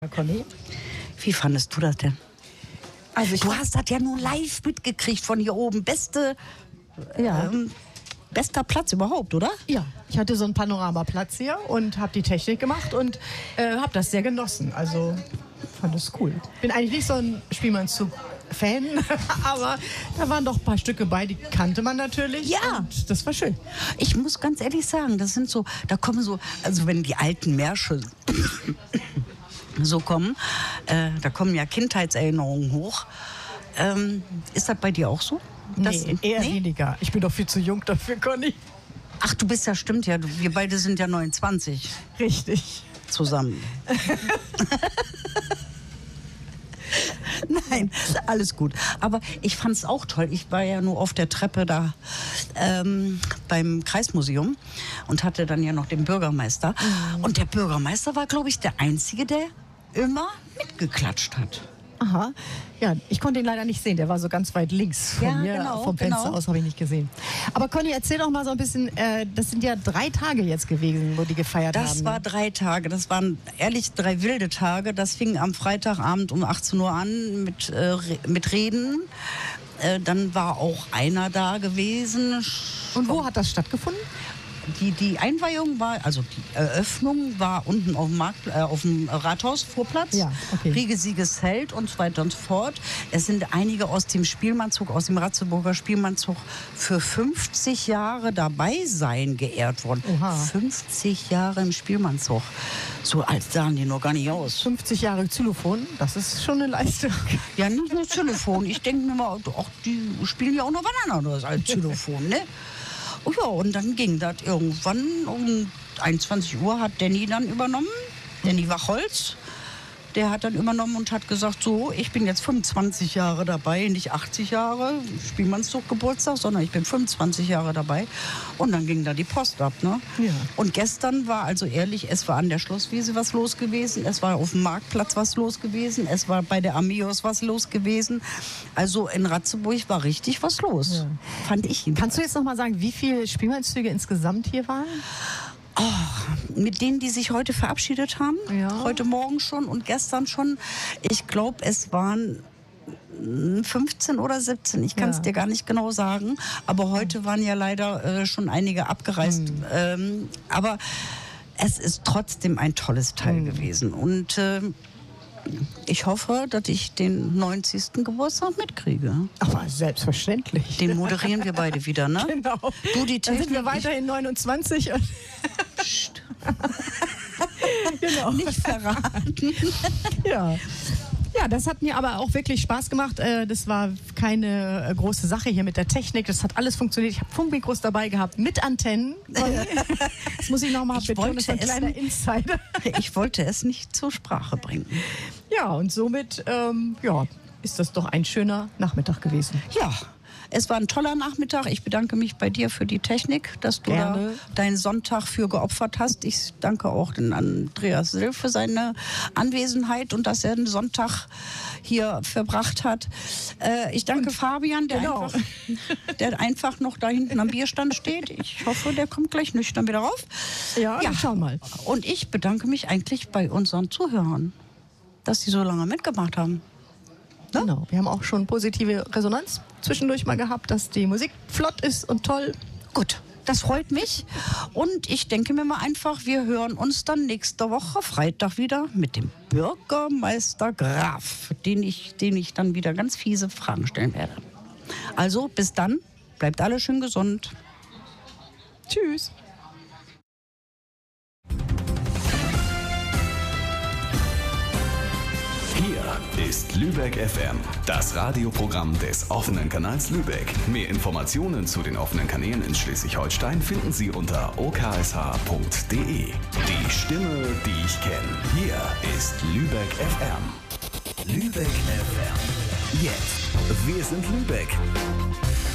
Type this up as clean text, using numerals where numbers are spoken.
Conny, Wie fandest du das denn? also Du hast das ja nur live mitgekriegt von hier oben. Bester Platz überhaupt, oder? ja, ich hatte so einen Panoramaplatz hier und habe die Technik gemacht und habe das sehr genossen. Also fand es cool. Bin eigentlich nicht so ein Spielmannszug-Fan, aber da waren doch ein paar Stücke bei, die kannte man natürlich. Ja. Und das war schön. Ich muss ganz ehrlich sagen, das sind so, da kommen so, also wenn die alten Märsche so kommen, da kommen ja Kindheitserinnerungen hoch. Ist das bei dir auch so? Nee, eher weniger. Ich bin doch viel zu jung dafür, Conny. Ach, du bist ja, stimmt ja, wir beide sind ja 29 Richtig. zusammen. Nein, alles gut. Aber ich fand es auch toll. Ich war ja nur auf der Treppe da beim Kreismuseum und hatte dann ja noch den Bürgermeister. Und der Bürgermeister war, glaube ich, der Einzige, der immer mitgeklatscht hat. Aha. Ja, ich konnte ihn leider nicht sehen. Der war so ganz weit links von Ja, mir. genau, Vom Fenster genau. aus habe ich nicht gesehen. Aber Conny, erzähl doch mal so ein bisschen, das sind ja 3 Tage jetzt gewesen, wo die gefeiert haben. Das war 3 Tage. Das waren ehrlich 3 wilde Tage. Das fing am Freitagabend um 18 Uhr an mit Reden. Dann war auch einer da gewesen. Und wo hat das stattgefunden? Die Einweihung war, also die Eröffnung war unten auf dem Rathausvorplatz. Ja, okay. Riesiges Zelt und so weiter und so fort. Es sind einige aus dem Spielmannzug, aus dem Ratzeburger Spielmannzug für 50 Jahre dabei sein geehrt worden. Oha. 50 Jahre im Spielmannzug. So alt sahen die noch gar nicht aus. 50 Jahre Xylophon, das ist schon eine Leistung. Ja, nicht nur Xylophon. Ich denke mir mal, ach, die spielen ja auch noch was anderes als Xylophon, ne? Oh ja, und dann ging das irgendwann um 21 Uhr hat Danny dann übernommen, Danny Wachholz. Der hat dann übernommen und hat gesagt, so, ich bin jetzt 25 Jahre dabei, nicht 80 Jahre, Spielmannszug Geburtstag, sondern ich bin 25 Jahre dabei. Und dann ging da die Post ab, ne? Ja. Und gestern war, also ehrlich, es war an der Schlosswiese was los gewesen, es war auf dem Marktplatz was los gewesen, es war bei der Amios was los gewesen. Also in Ratzeburg war richtig was los, Ja. fand ich. Kannst du jetzt noch mal sagen, wie viele Spielmannszüge insgesamt hier waren? Mit denen, die sich heute verabschiedet haben, Ja. heute Morgen schon und gestern schon. Ich glaube, es waren 15 oder 17, ich kann es Ja. dir gar nicht genau sagen. Aber heute waren ja leider schon einige abgereist. Aber es ist trotzdem ein tolles Teil gewesen. Und ich hoffe, dass ich den 90. Geburtstag mitkriege. Aber selbstverständlich. Den moderieren wir beide wieder, ne? Genau. Du, die Dann sind wir Technik, weiterhin 29. Und Psst. genau. Nicht verraten. Ja. Ja, das hat mir aber auch wirklich Spaß gemacht. Das war keine große Sache hier mit der Technik. Das hat alles funktioniert. Ich habe Funkmikros dabei gehabt mit Antennen. Das muss ich nochmal betonen. Das ist ein kleiner Insider. Ich wollte es nicht zur Sprache bringen. Ja, und somit ist das doch ein schöner Nachmittag gewesen. Ja, es war ein toller Nachmittag. Ich bedanke mich bei dir für die Technik, dass du da Gerne. deinen Sonntag für geopfert hast. Ich danke auch den Andreas Sill für seine Anwesenheit und dass er den Sonntag hier verbracht hat. Ich danke Fabian, Genau. der einfach noch da hinten am Bierstand steht. Ich hoffe, der kommt gleich nüchtern wieder rauf. Ja, wir schauen mal. Und ich bedanke mich eigentlich bei unseren Zuhörern, dass sie so lange mitgemacht haben. Genau. Wir haben auch schon positive Resonanz zwischendurch mal gehabt, dass die Musik flott ist und toll. Gut, das freut mich. Und ich denke mir mal einfach, wir hören uns dann nächste Woche Freitag wieder mit dem Bürgermeister Graf, den ich dann wieder ganz fiese Fragen stellen werde. Also bis dann, bleibt alle schön gesund. Tschüss. Hier ist Lübeck FM, das Radioprogramm des offenen Kanals Lübeck. Mehr Informationen zu den offenen Kanälen in Schleswig-Holstein finden Sie unter oksh.de. Die Stimme, die ich kenne. Hier ist Lübeck FM. Lübeck FM. Jetzt. Wir sind Lübeck.